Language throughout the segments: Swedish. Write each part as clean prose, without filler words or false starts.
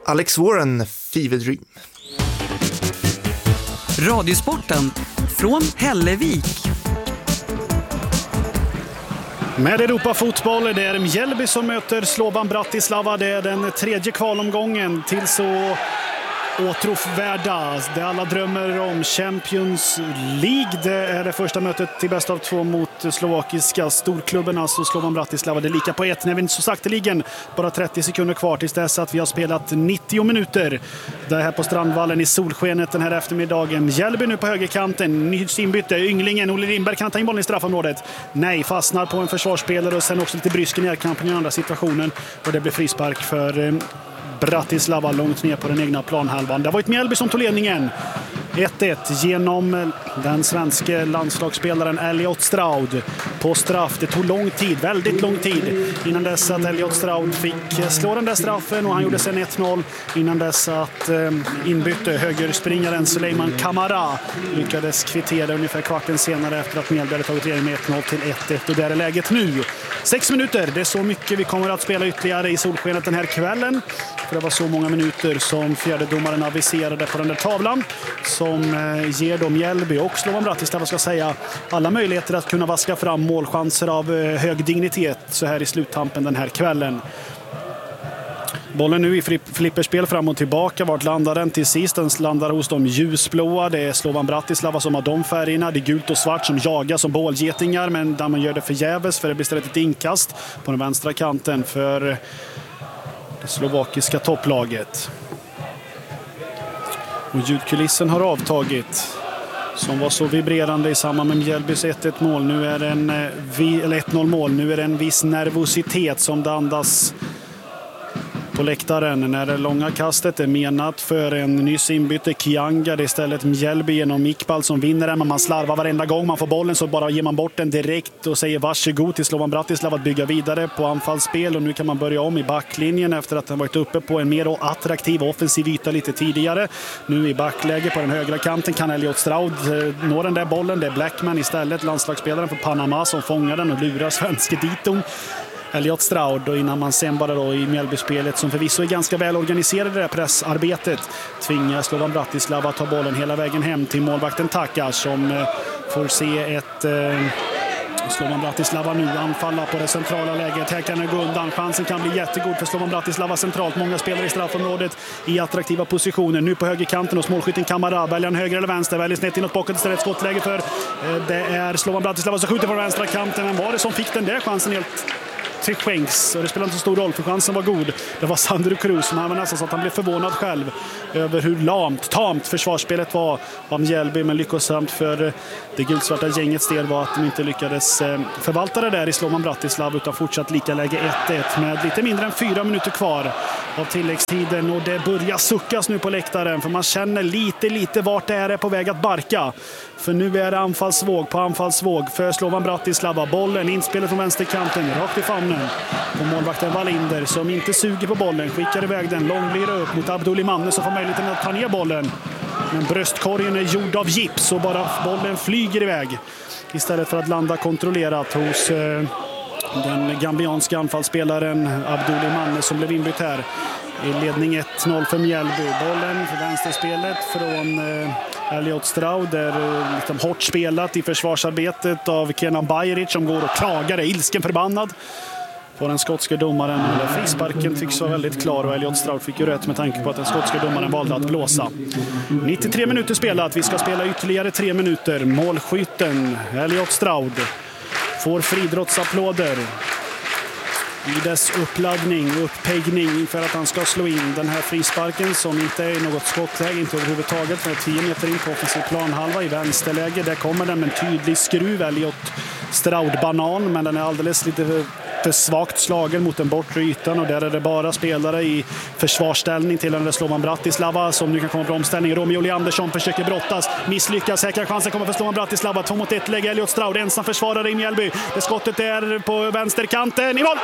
Alex Warren, Fever Dream. Radiosporten från Hällevik. Med Europafotboll, det är Mjällby som möter Slovan Bratislava. Det är den tredje kvalomgången till så åtråvärda, det alla drömmer om, Champions League. Det är det första mötet till bäst av 2 mot slovakiska storklubben, alltså Slovan Bratislava. Det är lika på 1 när vi inte så sakteligen, bara 30 sekunder kvar tills dess att vi har spelat 90 minuter. Det är här på Strandvallen i solskenet den här eftermiddagen. Mjällby nu på högerkanten, nytt inbyte, ynglingen Olle Lindberg kan ta in bollen i straffområdet. Nej, fastnar på en försvarsspelare och sen också lite brysk i närkampen i den andra situationen. Och det blir frispark för Bratislava långt ner på den egna planhalvan. Det var ett Mjällby som tog ledningen. 1-1 genom den svenska landslagsspelaren Elliot Stroud på straff. Det tog lång tid, väldigt lång tid innan dess att Elliot Stroud fick slå den där straffen, och han gjorde sen 1-0 innan dess att inbytte högerspringaren Suleiman Kamara lyckades kvittera ungefär kvarten senare efter att Mjällby hade tagit ledning med 1-0 till 1-1, och där är läget nu. 6 minuter, det är så mycket vi kommer att spela ytterligare i solskenet den här kvällen. För det var så många minuter som fjärdedomaren aviserade på den där tavlan, som ger dem Mjällby och Slovan Bratislava, ska säga, alla möjligheter att kunna vaska fram målchanser av hög dignitet så här i sluttampen den här kvällen. Bollen nu i flipperspel fram och tillbaka. Vart landar den till sist? Den landar hos de ljusblåa. Det är Slovan Bratislava som har de färgerna. Det är gult och svart som jagar som bålgetingar, men där man gör det förgäves, för det blir istället ett inkast på den vänstra kanten för det slovakiska topplaget. Och ljudkulissen har avtagit, som var så vibrerande i samband med Mjällbys 1-1 mål. Nu är det 1-0 mål. Nu är det en viss nervositet som det andas på läktaren när det långa kastet är menat för en nyss inbyte Kianga. Det är istället Mjällby genom Iqbal som vinner den, men man slarvar varenda gång man får bollen, så bara ger man bort den direkt och säger varsågod till Slovan Bratislava att bygga vidare på anfallsspel. Och nu kan man börja om i backlinjen efter att den varit uppe på en mer attraktiv offensiv yta lite tidigare. Nu i backläge på den högra kanten kan Elliot Stroud nå den där bollen. Det är Blackman istället, landslagsspelaren för Panama, som fångar den och lurar svenske diton Elliot Stroud, och innan man sen bara då i Mjällby-spelet, som förvisso är ganska väl organiserade det här pressarbetet, tvingar Slovan Bratislava att ta bollen hela vägen hem till målvakten Taka, som får se ett Slovan Bratislava nu anfalla på det centrala läget. Här kan det gå undan. Chansen kan bli jättegod för Slovan Bratislava centralt. Många spelare i straffområdet i attraktiva positioner. Nu på högerkanten och målskytten Kamara. Väljer han höger eller vänster? Väljer snett inåt bakåt istället. Skottläge för det är Slovan Bratislava som skjuter på vänstra kanten. Men var det som fick den där chansen helt till skänks? Och det spelar inte så stor roll, för chansen var god. Det var Sandro Cruz, som var nästan så att han blev förvånad själv över hur tamt försvarsspelet var av Mjällby, men lyckosamt för det guldsvarta gängets del var att de inte lyckades förvalta det där i Slovan Bratislava, utan fortsatt lika läge 1-1 med lite mindre än 4 minuter kvar av tilläggstiden, och det börjar suckas nu på läktaren, för man känner lite vart det är på väg att barka. För nu är det anfallsvåg på anfallsvåg för Slovan Bratislava. Bollen, inspelet från vänsterkanten, rakt i famnen på målvakten Wallinder, som inte suger på bollen. Skickar iväg den, långlira upp mot Abdul Manne, som får möjligheten att ta ner bollen. Men bröstkorgen är gjord av gips och bara bollen flyger iväg istället för att landa kontrollerat hos den gambianska anfallsspelaren Abdul Manne, som blev inbytt här. I ledning 1-0 för Mjällby. Bollen för vänsterspelet från Elliot Stroud är liksom hårt spelat i försvarsarbetet av Kenan Bajric, som går och klagar, är ilsken förbannad på den skotska domaren. Frisparken tycks vara väldigt klar, och Elliot Stroud fick ju rätt med tanke på att den skotska domaren valde att blåsa. 93 minuter spelat. Vi ska spela ytterligare 3 minuter. Målskytten Elliot Stroud får friidrottsapplåder i dess uppladdning och uppeggning för att han ska slå in den här frisparken, som inte är något skottläge, inte överhuvudtaget, för 10 meter in på offensiv planhalva i vänsterläge. Där kommer den med en tydlig skruv, Elliot Stroud-banan, men den är alldeles lite för svagt slagen mot den bortre ytan, och där är det bara spelare i försvarsställning till den där Slovan Bratislava som nu kan komma på omställning. Romeo Leandersson försöker brottas, misslyckas, säkra chansen kommer för Slovan Bratislava. 2 mot 1 läge, Elliot Stroud ensam försvarare i Mjällby. Det skottet är på vänsterkanten, i mål!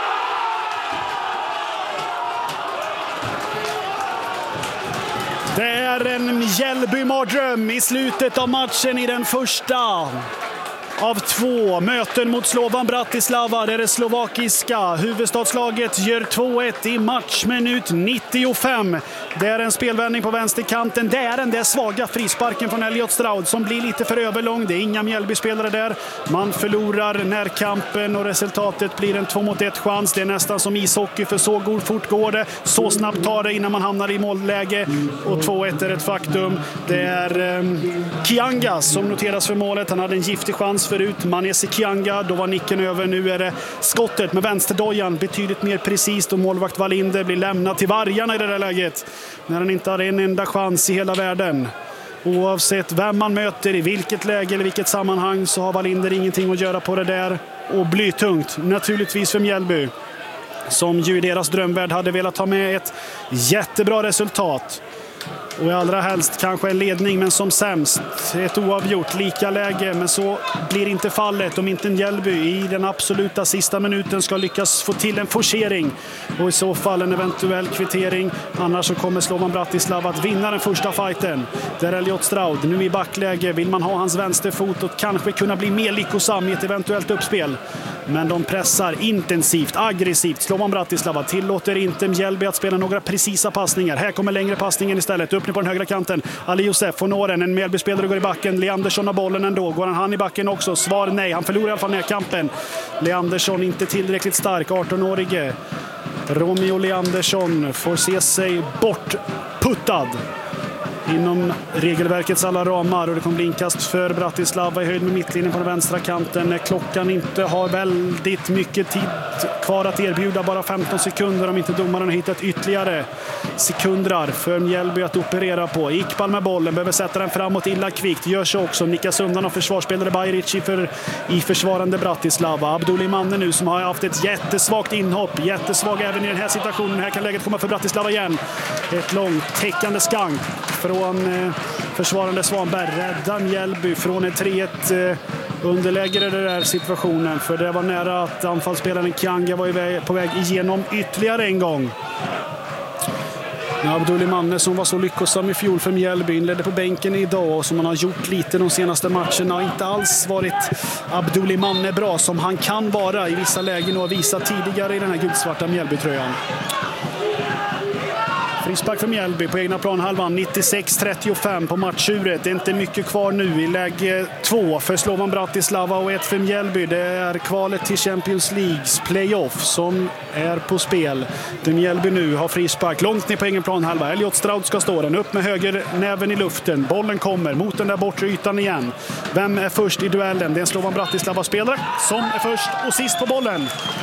Det är en Mjällby-mardröm i slutet av matchen i den första. av 2. Möten mot Slovan Bratislava där det slovakiska huvudstadslaget gör 2-1 i matchminut 95. Det är en spelvändning på vänsterkanten. Det är den där svaga frisparken från Elliot Stroud som blir lite för överlång. Det är inga Mjällby-spelare där. Man förlorar närkampen och resultatet blir en 2-1-chans. Det är nästan som ishockey, för så fort går det. Så snabbt tar det innan man hamnar i målläge. Och 2-1 är ett faktum. Det är Kianga som noteras för målet. Han hade en giftig chans förut. Manesi Kianga, då var nicken över. Nu är det skottet med vänsterdojan betydligt mer precis, och målvakt Wallinder blir lämnad till vargarna i det där läget när han inte har en enda chans i hela världen. Oavsett vem man möter, i vilket läge eller vilket sammanhang, så har Wallinder ingenting att göra på det där. Och blytungt naturligtvis för Mjällby, som ju i deras drömvärld hade velat ha med ett jättebra resultat. Och i allra helst kanske en ledning, men som sämst ett oavgjort lika läge. Men så blir inte fallet om inte Mjällby i den absoluta sista minuten ska lyckas få till en forcering. Och i så fall en eventuell kvittering. Annars så kommer Slovan Bratislava att vinna den första fighten. Där Elliot Stroud nu i backläge. Vill man ha hans vänsterfot och kanske kunna bli mer lyckosam i ett eventuellt uppspel. Men de pressar intensivt, aggressivt. Slovan Bratislava tillåter inte Mjällby att spela några precisa passningar. Här kommer längre passningen istället. Upp på den högra kanten. Ali Josef får nå den. En Mjällby-spelare går i backen. Leandersson har bollen ändå. Går han i backen också? Svar nej. Han förlorar i alla fall närkampen. Leandersson inte tillräckligt stark. 18-årige Romeo Leandersson får se sig bortputtad inom regelverkets alla ramar, och det kommer bli inkast för Bratislava i höjd med mittlinjen på den vänstra kanten när klockan inte har väldigt mycket tid kvar att erbjuda, bara 15 sekunder om inte domaren har hittat ytterligare sekunder för Mjällby att operera på. Iqbal med bollen, behöver sätta den framåt illa kvickt, gör så också, nickas undan av försvarsspelare Bajric i försvarande Bratislava. Abdul Manne nu som har haft ett jättesvagt inhopp, jättesvag även i den här situationen. Här kan läget komma för Bratislava igen. Ett långt täckande skank från försvarande Svanberg, räddar Mjällby från ett 3-1 underläge i den där situationen, för det var nära att anfallsspelaren Kianga var på väg igenom ytterligare en gång. Abdul Manne som var så lyckosam i fjol för Mjällby inledde på bänken idag, och som han har gjort lite de senaste matcherna har inte alls varit Abdul Manne bra som han kan vara i vissa lägen och visat tidigare i den här guldsvarta Mjällby-tröjan. Frispark för Mjällby på egna planhalvan, 96-35 på matchuret. Det är inte mycket kvar nu i läge 2 för Slovan Bratislava och 1 för Mjällby. Det är kvalet till Champions Leagues playoff som är på spel. Där Mjällby nu har frispark långt ner på egen planhalva. Elliot Stroud ska stå den upp med höger näven i luften. Bollen kommer mot den där bortre ytan igen. Vem är först i duellen? Det är en Slovan Bratislava-spelare som är först och sist på bollen.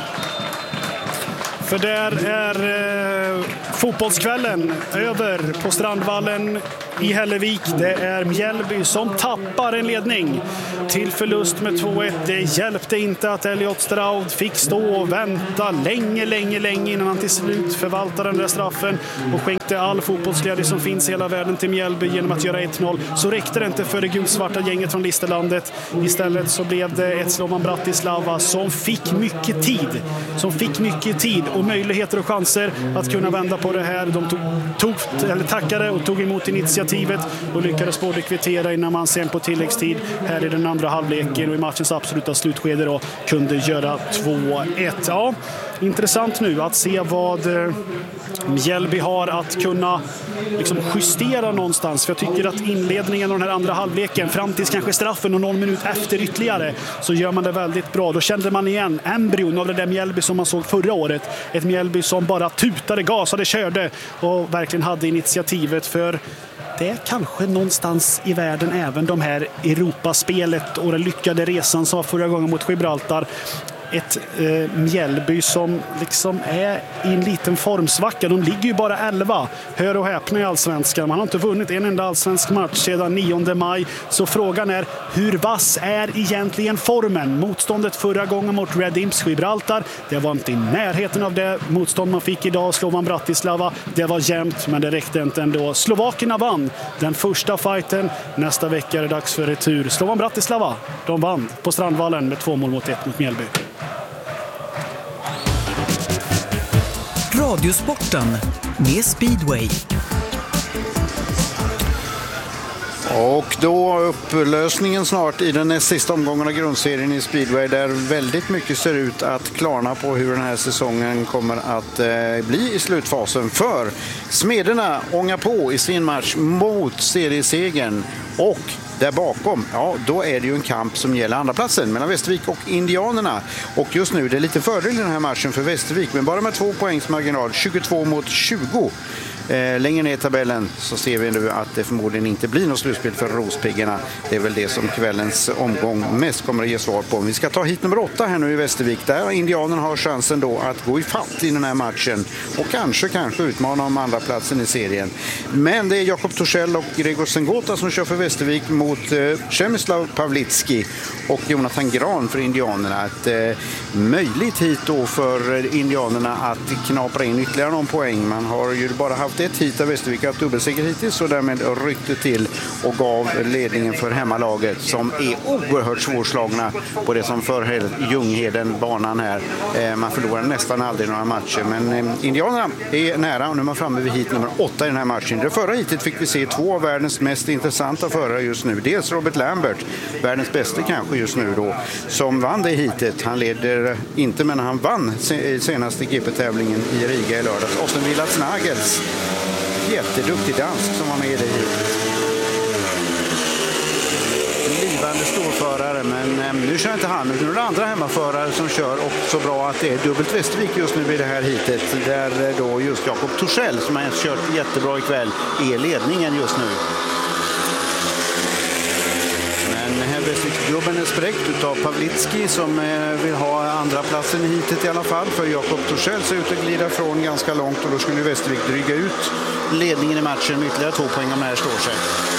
För där är fotbollskvällen över på Strandvallen i Hällevik. Det är Mjällby som tappar en ledning till förlust med 2-1. Det hjälpte inte att Elliot Stroud fick stå och vänta länge innan han till slut förvaltade den där straffen och skänkte all fotbollsglädje som finns i hela världen till Mjällby genom att göra 1-0. Så räckte det inte för det gulsvarta gänget från Listerlandet. Istället så blev det ett Slovan Bratislava som fick mycket tid och möjligheter och chanser att kunna vända på det här. De tackade och tog emot initiativet och lyckades både kvittera innan man sen på tilläggstid här i den andra halvleken och i matchens absoluta slutskede då kunde göra 2-1. Ja, intressant nu att se vad Mjällby har att kunna liksom justera någonstans. För jag tycker att inledningen av den här andra halvleken fram till kanske straffen och någon minut efter ytterligare så gör man det väldigt bra. Då kände man igen embryon av det där Mjällby som man såg förra året. Ett Mjällby som bara tutade, gasade, körde och verkligen hade initiativet. För det är kanske någonstans i världen även de här Europaspelet och den lyckade resan som var förra gången mot Gibraltar. Ett Mjällby som liksom är i en liten formsvacka. De ligger ju bara 11. Hör och häpna i allsvenskan. Man har inte vunnit en enda allsvensk match sedan 9 maj. Så frågan är, hur vass är egentligen formen? Motståndet förra gången mot Red Imps Gibraltar, det var inte i närheten av det motstånd man fick idag. Slovan Bratislava, det var jämnt men det räckte inte ändå. Slovakerna vann den första fighten. Nästa vecka är det dags för retur. Slovan Bratislava, de vann på Strandvallen med 2-1 mot Mjällby. Radiosporten med Speedway. Och då upplösningen snart i den sista omgången av grundserien i Speedway, där väldigt mycket ser ut att klarna på hur den här säsongen kommer att bli i slutfasen. För Smederna ångar på i sin match mot seriesegern, och där bakom, ja, då är det ju en kamp som gäller andra platsen mellan Västervik och Indianerna. Och just nu är det lite fördel i den här matchen för Västervik, men bara med 2 poängs marginal, 22-20. Längre ner i tabellen så ser vi nu att det förmodligen inte blir något slutspel för Rospiggarna. Det är väl det som kvällens omgång mest kommer att ge svar på. Vi ska ta hit nummer 8 här nu i Västervik, där Indianerna har chansen då att gå i fatt i den här matchen och kanske utmana om andra platsen i serien. Men det är Jakob Torssell och Gregor Sengota som kör för Västervik mot Przemysław Pawlicki och Jonathan Gran för Indianerna. Ett möjligt hit då för Indianerna att knapra in ytterligare någon poäng. Man har ju bara haft ett hit av Västervik, haft dubbelseger hittills, och därmed ryckte till och gav ledningen för hemmalaget, som är oerhört svårslagna på det som förhäll Ljungheden banan här. Man förlorar nästan aldrig några matcher, men Indianerna är nära och nu är man framme vid hit nummer 8 i den här matchen. Det förra hitet fick vi se 2 av världens mest intressanta förare just nu. Dels Robert Lambert, världens bästa kanske just nu då, som vann det hitet. Han leder inte, men han vann senaste GP-tävlingen i Riga i lördags. Och sen Vilas Nagels, jätteduktig dansk som var med i det hitet. Livande storförare, men nu kör inte han. Nu är det andra hemmaförare som kör, och så bra att det är dubbelt Västervik just nu i det här hitet, där då just Jakob Torssell, som har kört jättebra ikväll, är ledningen just nu. Västerviksgubben är spräckt av Pawlicki, som vill ha andra platsen i hitet i alla fall. För Jakob Torssell ser ut att glida från ganska långt, och då skulle Västervik dryga ut ledningen i matchen med ytterligare 2 poäng om det här står sig.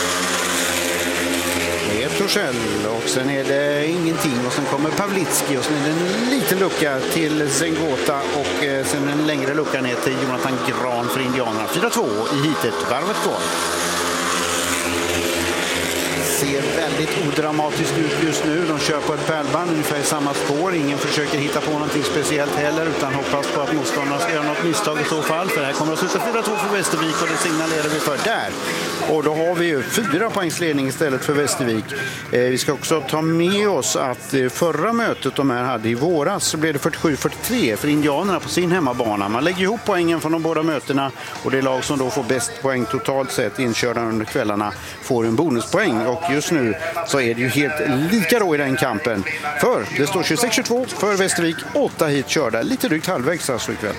Det är Torssell, och sen är det ingenting, och sen kommer Pawlicki, och sen är det en liten lucka till Sengota, och sen en längre lucka ner till Jonathan Gran för Indianerna. 4-2 i hitet, varvet kvar. Ser väldigt odramatiskt ut just nu. De kör på ett pärlband ungefär i samma spår. Ingen försöker hitta på någonting speciellt heller, utan hoppas på att motståndarna ska göra något misstag i så fall. För det här kommer att sluta 4-2 för Västervik, och det signalerar vi för där. Och då har vi ju 4 poängs ledning istället för Västervik. Vi ska också ta med oss att förra mötet de här hade i våras så blev det 47-43 för Indianerna på sin hemmabana. Man lägger ihop poängen från de båda mötena, och det lag som då får bäst poäng totalt sett inkörda under kvällarna får en bonuspoäng. Och just nu så är det ju helt lika då i den kampen. För det står 26-22 för Västervik, 8 hit körda. Lite drygt halvvägs alltså ikväll.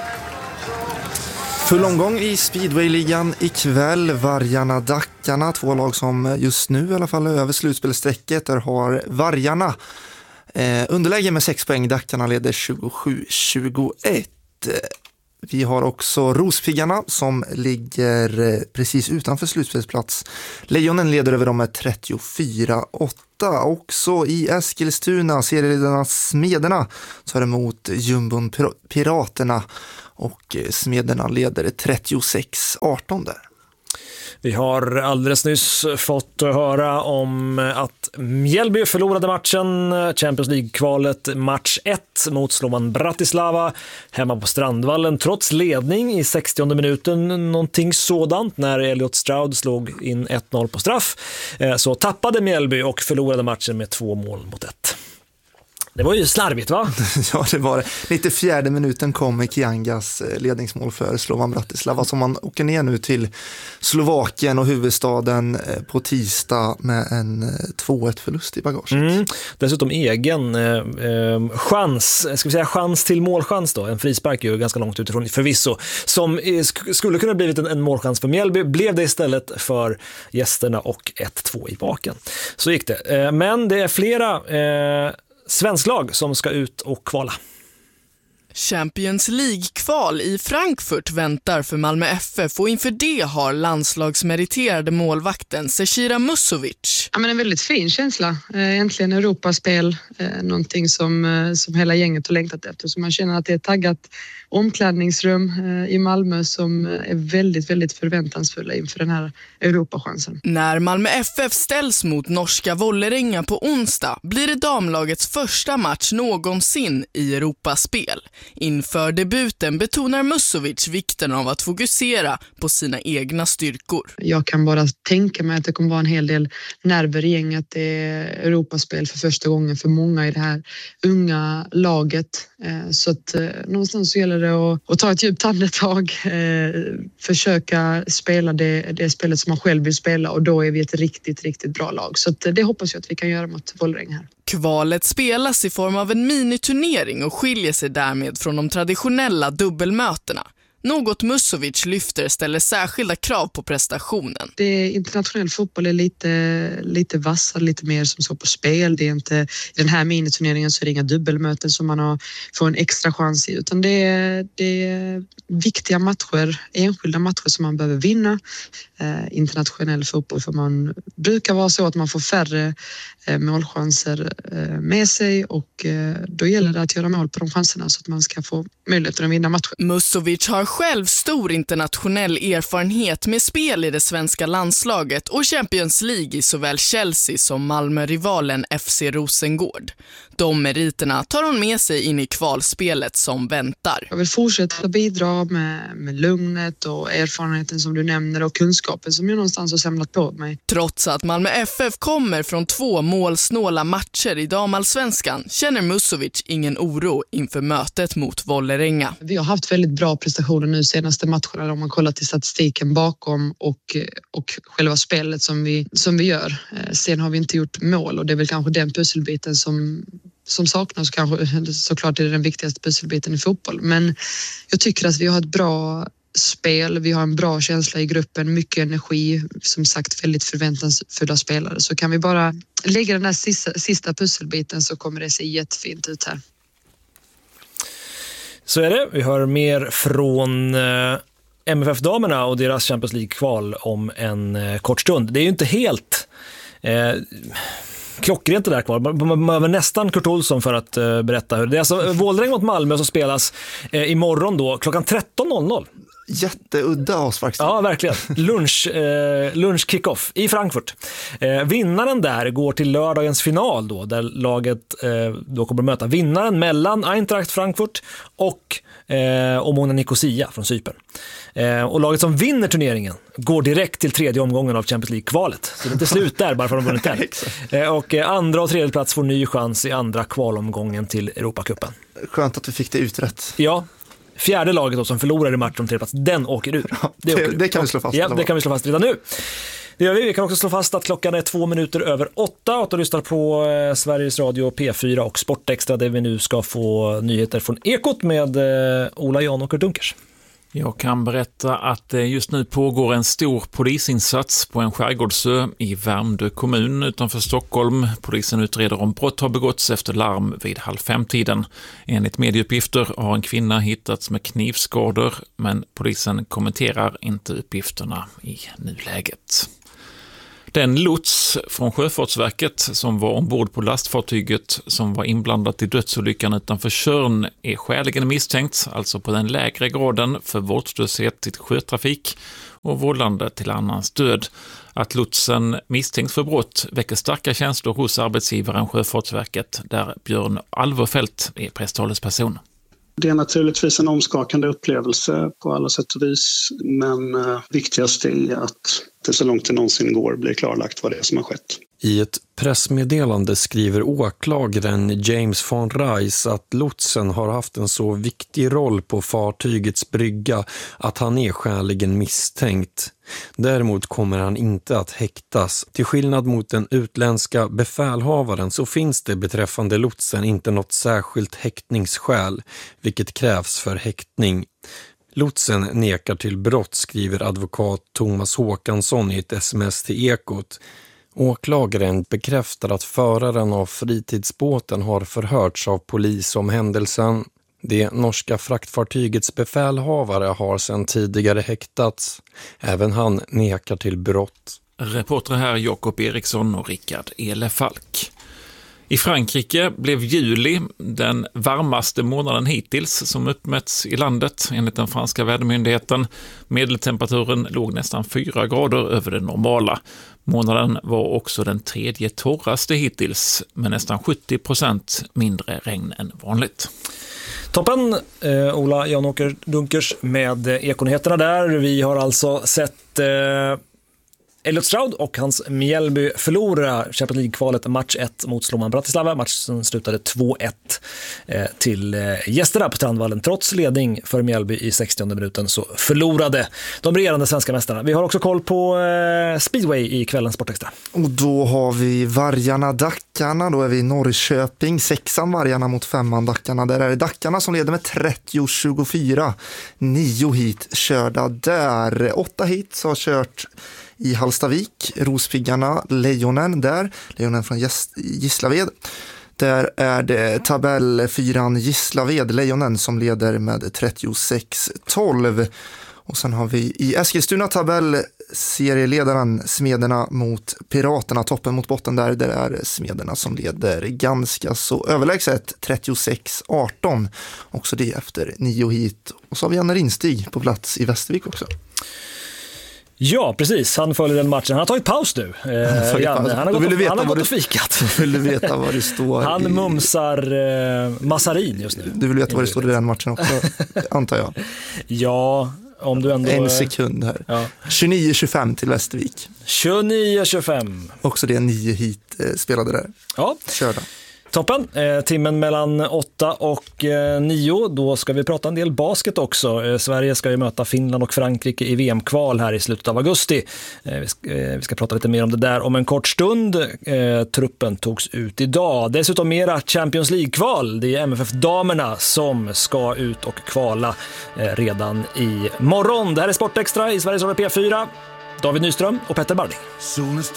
Full omgång i Speedway-ligan ikväll. Vargarna, Dackarna, 2 lag som just nu i alla fall är över slutspelsträcket. Där har Vargarna underläge med 6 poäng. Dackarna leder 27-21. Vi har också Rospiggarna som ligger precis utanför slutspelsplats. Lejonen leder över dem med 34-8. Också i Eskilstuna, serieledarnas Smederna tar emot Jumbon Piraterna, och Smederna leder 36-18 där. Vi har alldeles nyss fått höra om att Mjällby förlorade matchen, Champions League-kvalet match 1 mot Slovan Bratislava hemma på Strandvallen, trots ledning i 60:e minuten, någonting sådant, när Elliot Stroud slog in 1-0 på straff. Så tappade Mjällby och förlorade matchen med 2-1. Det var ju slarvigt, va? Ja, det var det. 94:e minuten kom Kiangas ledningsmål för Slovan Bratislava, som man åker ner nu till Slovakien och huvudstaden på tisdag med en 2-1-förlust i bagaget. Dessutom egen chans, ska vi säga chans till målchans då, en frispark ju ganska långt utifrån förvisso, som skulle kunna blivit en målchans för Mjällby, blev det istället för gästerna, och 1-2 i baken. Så gick det. Men det är flera svensklag som ska ut och kvala. Champions League-kval i Frankfurt väntar för Malmö FF, och inför det har landslagsmeriterade målvakten Zecira Musovic. Ja, men en väldigt fin känsla. Äntligen Europaspel, någonting som hela gänget har längtat efter. Så man känner att det är taggat omklädningsrum i Malmö som är väldigt, väldigt förväntansfulla inför den här Europachansen. När Malmö FF ställs mot norska Vålerenga på onsdag blir det damlagets första match någonsin i Europaspel. Inför debuten betonar Musovic vikten av att fokusera på sina egna styrkor. Jag kan bara tänka mig att det kommer vara en hel del nerver i gänget. Det är Europaspel för första gången för många i det här unga laget. Så att någonstans så gäller det att ta ett djupt andetag, försöka spela det spelet som man själv vill spela, och då är vi ett riktigt, riktigt bra lag. Så att det hoppas jag att vi kan göra mot Vålerenga här. Kvalet spelas i form av en miniturnering och skiljer sig därmed från de traditionella dubbelmötena. Något Musovic lyfter ställer särskilda krav på prestationen. Internationell fotboll är lite vassare, lite mer som så på spel. Det är inte, i den här miniturneringen så är det inga dubbelmöten som man får en extra chans i, utan det är viktiga matcher, enskilda matcher som man behöver vinna. Internationell fotboll, för man brukar vara så att man får färre målchanser med sig, och då gäller det att göra mål på de chanserna så att man ska få möjlighet att vinna matcher. Musovic har själv stor internationell erfarenhet med spel i det svenska landslaget och Champions League i såväl Chelsea som Malmö-rivalen FC Rosengård. De meriterna tar hon med sig in i kvalspelet som väntar. Jag vill fortsätta bidra med lugnet och erfarenheten som du nämner och kunskapen som jag någonstans har samlat på mig. Trots att Malmö FF kommer från 2 målsnåla matcher i damallsvenskan känner Musovic ingen oro inför mötet mot Vålerenga. Vi har haft väldigt bra prestationer nu senaste matcherna om man kollar till statistiken bakom och själva spelet som vi gör. Sen har vi inte gjort mål, och det är väl kanske den pusselbiten som saknas. Kanske såklart är det den viktigaste pusselbiten i fotboll, men jag tycker att vi har ett bra spel, vi har en bra känsla i gruppen, mycket energi, som sagt väldigt förväntansfulla spelare. Så kan vi bara lägga den där sista pusselbiten så kommer det se jättefint ut här. Så är det. Vi hör mer från MFF-damerna och deras Champions League-kval om en kort stund. Det är ju inte helt klockrent det där kvar. Man behöver nästan Kurt Olsson för att berätta hur det är. Alltså, Vålerenga mot Malmö som spelas imorgon då klockan 13.00. Jätteudda avsparkstid. Ja, verkligen. Lunch kick-off i Frankfurt. Vinnaren där går till lördagens final då, där laget då kommer att möta vinnaren mellan Eintracht Frankfurt och Omonia Nicosia från Cypern. Och laget som vinner turneringen går direkt till 3:e omgången av Champions League-kvalet. Så det är inte slut där bara för att de vunnit där. Och andra och tredje plats får ny chans i andra kvalomgången till Europacupen. Skönt att vi fick det utrett. Ja. Fjärde laget då, som förlorar i matchen om 3:e plats, den åker ur. Det kan vi slå fast. Ja, det kan vi slå fast redan nu. Det gör vi. Vi kan också slå fast att klockan är 2 minuter över 8 och att du lyssnar på Sveriges Radio P4 och Sportextra, där vi nu ska få nyheter från Ekot med Ola Jan och Kurt Dunkers. Jag kan berätta att det just nu pågår en stor polisinsats på en skärgårdsö i Värmdö kommun utanför Stockholm. Polisen utreder om brott har begåtts efter larm vid 4:30. Enligt medieuppgifter har en kvinna hittats med knivskador, men polisen kommenterar inte uppgifterna i nuläget. Den lots från Sjöfartsverket som var ombord på lastfartyget som var inblandat i dödsolyckan utanför Tjörn är skäligen misstänkt, alltså på den lägre graden för vårdslöshet till sjötrafik och vållande till annans död. Att lotsen misstänkt för brott väcker starka känslor hos arbetsgivaren Sjöfartsverket, där Björn Alverfelt är presstalesperson. Det är naturligtvis en omskakande upplevelse på alla sätt och vis, men viktigast är att det så långt det någonsin går blir klarlagt vad det är som har skett. I ett pressmeddelande skriver åklagaren James von Reis att lotsen har haft en så viktig roll på fartygets brygga att han är skäligen misstänkt. Däremot kommer han inte att häktas. Till skillnad mot den utländska befälhavaren så finns det beträffande lotsen inte något särskilt häktningsskäl, vilket krävs för häktning. Lotsen nekar till brott, skriver advokat Thomas Håkansson i ett sms till Ekot. Åklagaren bekräftar att föraren av fritidsbåten har förhörts av polis om händelsen. Det norska fraktfartygets befälhavare har sedan tidigare häktats. Även han nekar till brott. Reporter här Jakob Eriksson och Rickard Elefalk. I Frankrike blev juli den varmaste månaden hittills som uppmätts i landet enligt den franska vädermyndigheten. Medeltemperaturen låg nästan 4 grader över det normala. Månaden var också den 3:e torraste hittills med nästan 70% mindre regn än vanligt. Toppen, Ola Jan-Åker Dunkers med Ekonyheterna där. Vi har alltså sett Elliot Stroud och hans Mjällby förlora Champions League-kvalet match 1 mot Slovan Bratislava. Matchen slutade 2-1 till gästerna på Strandvallen. Trots ledning för Mjällby i 60:e minuten så förlorade de regerande svenska mästarna. Vi har också koll på Speedway i kvällens Sportextra. Och då har vi Vargarna Dackarna, då är vi i Norrköping. 6:an Vargarna mot 5:an Dackarna. Där är det Dackarna som leder med 30-24. 9 hit körda där. 8 hit har kört i Hallstavik, Rospiggarna, Lejonen där, Lejonen från Gislaved. Där är det tabellfyran Gislaved, Lejonen, som leder med 36-12. Och sen har vi i Eskilstuna tabellserieledaren Smederna mot Piraterna, toppen mot botten där. Där är Smederna som leder ganska så överlägset 36-18. Också det efter 9 hit. Och så har vi Janne Rinstig på plats i Västervik också. Ja, precis. Han följer den matchen. Han har tagit paus nu. Janne. Han har gått och fikat. Vill du veta vad det står? Han mumsar Massarin just nu. Du vill veta vad det står i den matchen också, antar jag. Ja, om du ändå... En sekund här. Ja. 29-25 till Västervik. 29-25. Också det 9 hit spelade där. Ja. Körda. Toppen, timmen mellan 8 och 9, då ska vi prata en del basket också. Sverige ska ju möta Finland och Frankrike i VM-kval här i slutet av augusti. Vi ska prata lite mer om det där om en kort stund. Truppen togs ut idag. Dessutom mera Champions League-kval. Det är MFF-damerna som ska ut och kvala redan i morgon. Det här är Sportextra i Sveriges Radio P4. David Nyström och Petter Barding.